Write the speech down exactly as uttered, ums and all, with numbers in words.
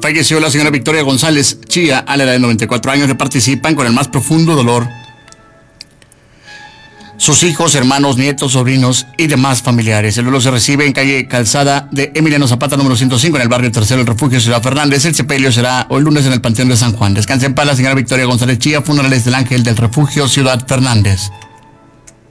Falleció la señora Victoria González Chía a la edad de noventa y cuatro años, que participan con el más profundo dolor sus hijos, hermanos, nietos, sobrinos y demás familiares. El duelo se recibe en calle Calzada de Emiliano Zapata, número ciento cinco, en el barrio Tercero, el Refugio Ciudad Fernández. El sepelio será hoy lunes en el Panteón de San Juan. Descanse en paz la señora Victoria González Chía. Funerales del Ángel del Refugio Ciudad Fernández.